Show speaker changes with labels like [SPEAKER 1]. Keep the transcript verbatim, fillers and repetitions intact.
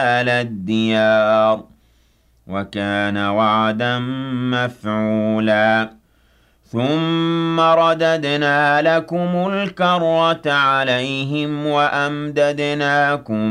[SPEAKER 1] الديار وكان وعدا مفعولا ثم رددنا لكم الكرة عليهم وأمددناكم